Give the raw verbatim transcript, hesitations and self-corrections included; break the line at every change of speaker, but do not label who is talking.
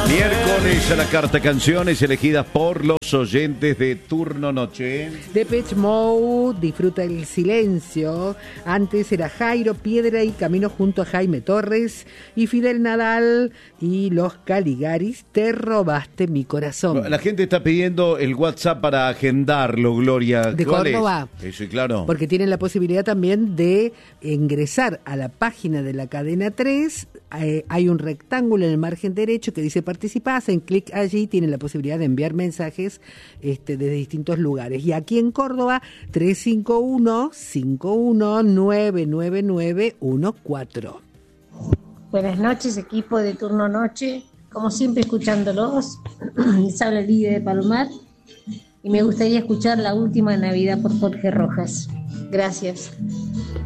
Miércoles a la carta canciones elegidas por los oyentes de Turno Noche.
Depeche Mode, Disfruta el silencio. Antes era Jairo, Piedra y Camino junto a Jaime Torres. Y Fidel Nadal y los Caligaris, Te robaste mi corazón.
La gente está pidiendo el WhatsApp para agendarlo, Gloria.
De
¿Cuál
Córdoba.
es? Sí, claro.
Porque tienen la posibilidad también de ingresar a la página de la cadena tres. Eh, hay un rectángulo en el margen derecho que dice participar, hacen clic allí, tienen la posibilidad de enviar mensajes este, desde distintos lugares. Y aquí en Córdoba, tres cinco uno, cinco uno nueve nueve nueve uno cuatro.
Buenas noches, equipo de Turno Noche. Como siempre, escuchándolos. Les habla Lidia de Palomar. Y me gustaría escuchar La Última Navidad por Jorge Rojas. Gracias.